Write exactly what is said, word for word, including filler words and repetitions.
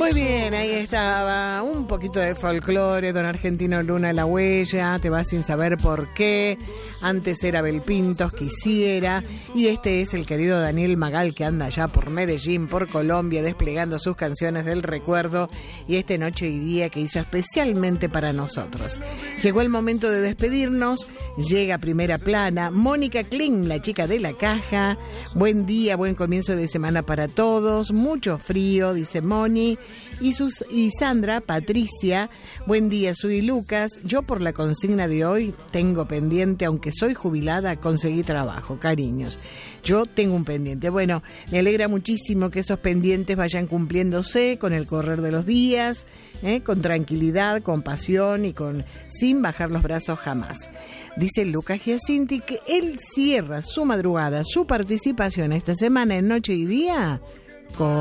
Muy bien, ahí estaba un poquito de folclore, don Argentino Luna La Huella, te vas sin saber por qué, antes era Belpintos, Quisiera, y este es el querido Daniel Magal que anda allá por Medellín, por Colombia, desplegando sus canciones del recuerdo y este Noche y Día que hizo especialmente para nosotros. Llegó el momento de despedirnos, llega Primera Plana, Mónica Kling, la chica de la caja, buen día, buen comienzo de semana para todos, mucho frío, dice Moni. Y, sus, y Sandra, Patricia, buen día, soy Lucas. Yo por la consigna de hoy tengo pendiente, aunque soy jubilada, conseguí trabajo, cariños. Yo tengo un pendiente. Bueno, me alegra muchísimo que esos pendientes vayan cumpliéndose con el correr de los días, ¿eh? Con tranquilidad, con pasión y con sin bajar los brazos jamás. Dice Lucas Giacinti que él cierra su madrugada, su participación esta semana en Noche y Día con